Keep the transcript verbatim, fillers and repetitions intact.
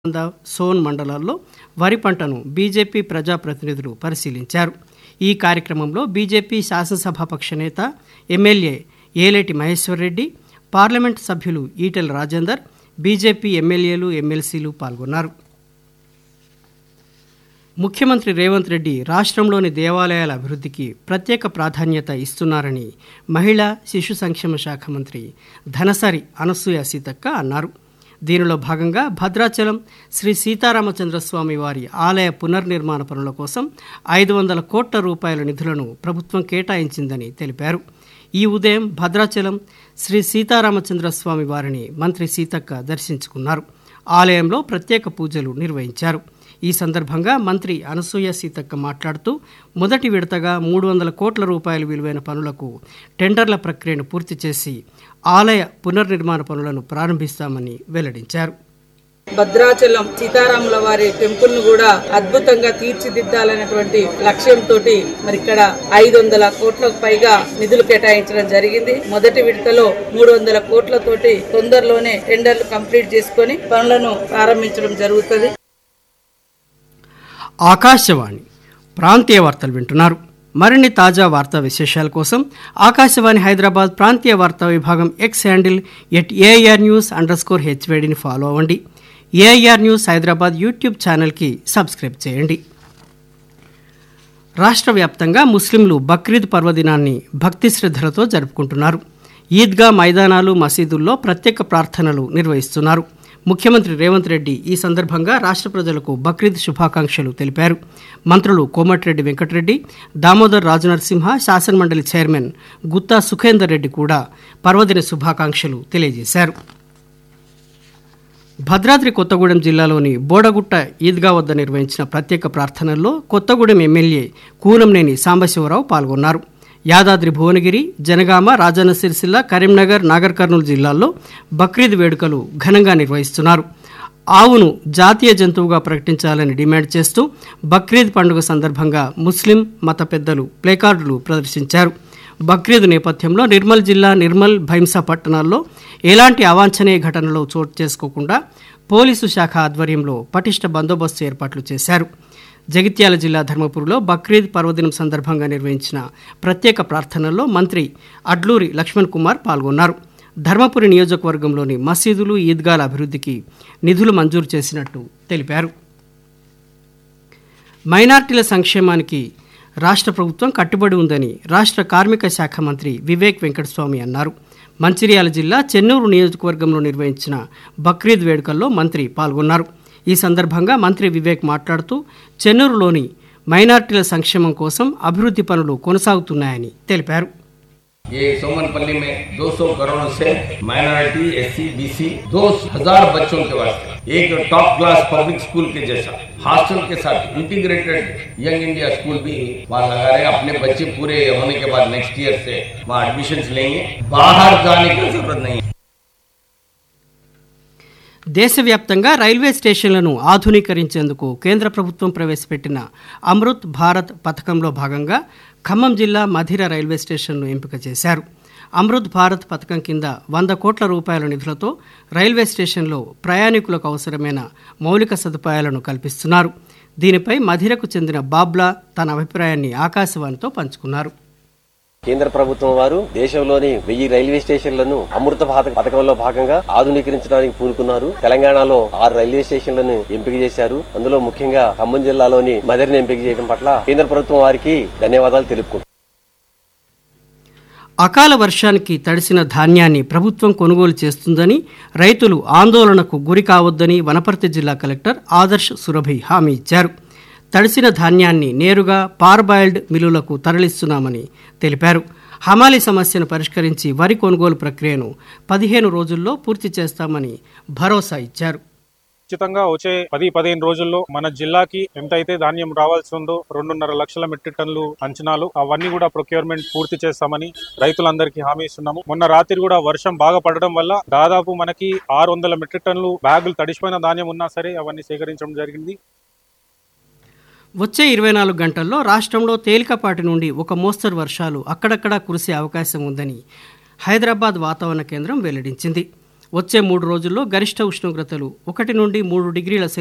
సోన్ మండలాల్లో వరి పంటను బీజేపీ ప్రజాప్రతినిధులు పరిశీలించారు. ఈ కార్యక్రమంలో బీజేపీ శాసనసభాపక్ష నేత ఎమ్మెల్యే ఏలేటి మహేశ్వర్రెడ్డి, పార్లమెంటు సభ్యులు ఈటెల రాజేందర్, బీజేపీ ఎమ్మెల్యేలు, ఎమ్మెల్సీలు పాల్గొన్నారు. ముఖ్యమంత్రి రేవంత్ రెడ్డి రాష్ట్రంలోని దేవాలయాల అభివృద్ధికి ప్రత్యేక ప్రాధాన్యత ఇస్తున్నారని మహిళా శిశు సంక్షేమ శాఖ మంత్రి ధనసరి అనసూయ సీతక్క అన్నారు. దీనిలో భాగంగా భద్రాచలం శ్రీ సీతారామచంద్రస్వామి వారి ఆలయ పునర్నిర్మాణ పనుల కోసం ఐదు వందల కోట్ల రూపాయల నిధులను ప్రభుత్వం కేటాయించిందని తెలిపారు. ఈ ఉదయం భద్రాచలం శ్రీ సీతారామచంద్రస్వామి వారిని మంత్రి సీతక్క దర్శించుకున్నారు. ఆలయంలో ప్రత్యేక పూజలు నిర్వహించారు. ఈ సందర్భంగా మంత్రి అనసూయ సీతక్క మాట్లాడుతూ మొదటి విడతగా మూడు వందల కోట్ల రూపాయల విలువైన పనులకు టెండర్ల ప్రక్రియను పూర్తి చేసి ఆలయ పునర్నిర్మాణ పనులను ప్రారంభిస్తామని వెల్లడించారు. భద్రాచలం సీతారాముల వారి టెంపుల్ ను కూడా అద్భుతంగా తీర్చిదిద్దాలనేటువంటి లక్ష్యంతో మరి ఇక్కడ ఐదు వందల కోట్లకు పైగా నిధులు కేటాయించడం జరిగింది. మొదటి విడతలో మూడు వందల కోట్లతోటి తొందరలోనే టెండర్లు కంప్లీట్ చేసుకుని పనులను ప్రారంభించడం జరుగుతుంది. ఆకాశవాణి ప్రాంతీయ వార్తలు వింటున్నారు. మరిన్ని తాజా వార్తా విశేషాల కోసం ఆకాశవాణి హైదరాబాద్ ప్రాంతీయ వార్తా విభాగం X handle at AIR news under score హెచ్వేడిని follow అవ్వండి. ఏఐఆర్ న్యూస్ హైదరాబాద్ యూట్యూబ్ ఛానల్కి సబ్స్క్రైబ్ చేయండి. రాష్ట్ర వ్యాప్తంగా ముస్లింలు బక్రీద్ పర్వదినాన్ని భక్తి శ్రద్ధలతో జరుపుకుంటున్నారు. ఈద్గా మైదానాలు, మసీదుల్లో ప్రత్యేక ప్రార్థనలు నిర్వహిస్తున్నారు. ముఖ్యమంత్రి రేవంత్ రెడ్డి ఈ సందర్భంగా రాష్ట్ర ప్రజలకు బక్రీద్ శుభాకాంక్షలు తెలిపారు. మంత్రులు కోమటిరెడ్డి వెంకటరెడ్డి, దామోదర్ రాజనరసింహ, శాసనమండలి చైర్మన్ గుత్తా సుఖేందర్ రెడ్డి కూడా పర్వదిన శుభాకాంక్షలు తెలియజేశారు. భద్రాద్రి కొత్తగూడెం జిల్లాలోని బోడగుట్ట ఈద్గా వద్ద నిర్వహించిన ప్రత్యేక ప్రార్థనల్లో కొత్తగూడెం ఎమ్మెల్యే కూనంనేని సాంబశివరావు పాల్గొన్నారు. యాదాద్రి, భువనగిరి, జనగామ, రాజన్న సిరిసిల్ల, కరీంనగర్, నాగర్ కర్నూలు జిల్లాల్లో బక్రీద్ వేడుకలు ఘనంగా నిర్వహిస్తున్నారు. ఆవును జాతీయ జంతువుగా ప్రకటించాలని డిమాండ్ చేస్తూ బక్రీద్ పండుగ సందర్భంగా ముస్లిం మత పెద్దలు ప్లేకార్డులు ప్రదర్శించారు. బక్రీద్ నేపథ్యంలో నిర్మల్ జిల్లా నిర్మల్, భైంసా పట్టణాల్లో ఎలాంటి అవాంఛనీయ ఘటనలు చోటు చేసుకోకుండా పోలీసు శాఖ ఆధ్వర్యంలో పటిష్ట బందోబస్తు ఏర్పాట్లు చేశారు. జగిత్యాల జిల్లా ధర్మపురిలో బక్రీద్ పర్వదినం సందర్భంగా నిర్వహించిన ప్రత్యేక ప్రార్థనల్లో మంత్రి అడ్లూరి లక్ష్మణ్ కుమార్ పాల్గొన్నారు. ధర్మపురి నియోజకవర్గంలోని మసీదులు, ఈద్గాల అభివృద్ధికి నిధులు మంజూరు చేసినట్టు తెలిపారు. మైనార్టీల సంక్షేమానికి రాష్ట్ర ప్రభుత్వం కట్టుబడి ఉందని రాష్ట్ర కార్మిక శాఖ మంత్రి వివేక్ వెంకటస్వామి అన్నారు. మంచిర్యాల జిల్లా చెన్నూరు నియోజకవర్గంలో నిర్వహించిన బక్రీద్ వేడుకల్లో మంత్రి పాల్గొన్నారు. ఈ సందర్భంగా మంత్రి వివేక్ మాట్లాడుతూ చెన్నూరులోని మైనార్టీల సంక్షేమం కోసం అభివృద్ధి పనులు కొనసాగుతున్నాయని తెలిపారు. ये सोमनपल्ली में दो सौ करोड़ से माइनॉरिटी, एससी, बीसी दो हजार बच्चों के वास्ते एक टॉप क्लास पब्लिक स्कूल के जैसा हॉस्टल के साथ इंटीग्रेटेड यंग इंडिया स्कूल भी वहाँ लगा रहे हैं. अपने बच्चे पूरे होने के बाद नेक्स्ट ईयर से वहाँ एडमिशन लेंगे. बाहर जाने की जरूरत नहीं है. దేశవ్యాప్తంగా రైల్వే స్టేషన్లను ఆధునీకరించేందుకు కేంద్ర ప్రభుత్వం ప్రవేశపెట్టిన అమృత్ భారత్ పథకంలో భాగంగా ఖమ్మం జిల్లా మధిర రైల్వే స్టేషన్ను ఎంపిక చేశారు. అమృత్ భారత్ పథకం కింద వంద కోట్ల రూపాయల నిధులతో రైల్వే స్టేషన్లో ప్రయాణికులకు అవసరమైన మౌలిక సదుపాయాలను కల్పిస్తున్నారు. దీనిపై మధిరకు చెందిన బాబ్లా తన అభిప్రాయాన్ని ఆకాశవాణితో పంచుకున్నారు. కేంద్ర ప్రభుత్వం వారు దేశంలోని వెయ్యి రైల్వే స్టేషన్లను అమృత భారత్ పథకంలో భాగంగా ఆధునీకరించడానికి పూనుకున్నారు. తెలంగాణలో ఆరు రైల్వే స్టేషన్లను ఎంపిక చేశారు. అందులో ముఖ్యంగా ఖమ్మం జిల్లాలోని మదర్ని ఎంపిక చేయడం పట్ల కేంద్ర ప్రభుత్వం వారికి ధన్యవాదాలు తెలుపుకుంటున్నారు. అకాల వర్షానికి తడిసిన ధాన్యాన్ని ప్రభుత్వం కొనుగోలు చేస్తుందని, రైతులు ఆందోళనకు గురి కావద్దని వనపర్తి జిల్లా కలెక్టర్ ఆదర్శ్ సురభి హామీ ఇచ్చారు. తడిసిన ధాన్యాన్ని నేరుగా పార్బాయిల్డ్ మిల్లులకు తరలిస్తున్నామని తెలిపారు. హమాలీ సమస్యను పరిష్కరించి వరి కొనుగోలు ప్రక్రియను పదిహేను రోజుల్లో పూర్తి చేస్తామని భరోసా ఇచ్చారు. ఖచ్చితంగా వచ్చే పది పదిహేను రోజుల్లో మన జిల్లాకి ఎంతైతే ధాన్యం రావాల్సి ఉందో రెండున్నర లక్షల మెట్రిక్ టన్నులు అంచనాలు, అవన్నీ కూడా ప్రొక్యూర్మెంట్ పూర్తి చేస్తామని రైతులందరికీ హామీ ఇస్తున్నాము. మొన్న రాత్రి కూడా వర్షం బాగా పడడం వల్ల దాదాపు మనకి ఆరు వందల మెట్రిక్ టన్నులు బ్యాగులు తడిసిపోయిన ధాన్యం ఉన్నా సరే అవన్నీ సేకరించడం జరిగింది. వచ్చే ఇరవై నాలుగు గంటల్లో రాష్ట్రంలో తేలికపాటి నుండి ఒక మోస్తరు వర్షాలు అక్కడక్కడా కురిసే అవకాశం ఉందని హైదరాబాద్ వాతావరణ కేంద్రం వెల్లడించింది. వచ్చే మూడు రోజుల్లో గరిష్ట ఉష్ణోగ్రతలు ఒకటి నుండి మూడు డిగ్రీల